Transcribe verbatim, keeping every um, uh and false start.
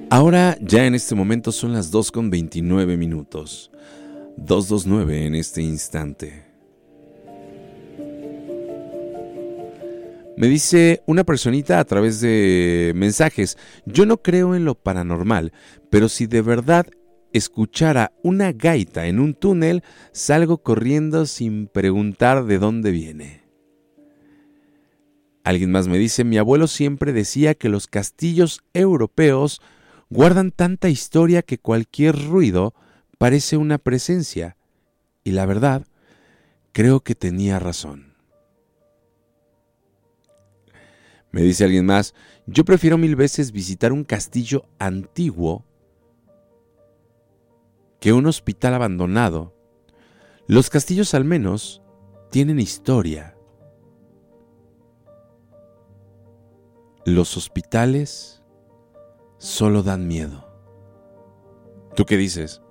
Ahora ya en este momento son las dos con veintinueve minutos. dos veintinueve en este instante. Me dice una personita a través de mensajes: yo no creo en lo paranormal, pero si de verdad escuchara una gaita en un túnel, salgo corriendo sin preguntar de dónde viene. Alguien más me dice: mi abuelo siempre decía que los castillos europeos guardan tanta historia que cualquier ruido parece una presencia. Y la verdad, creo que tenía razón. Me dice alguien más: yo prefiero mil veces visitar un castillo antiguo que un hospital abandonado. Los castillos al menos tienen historia. Los hospitales solo dan miedo. ¿Tú qué dices?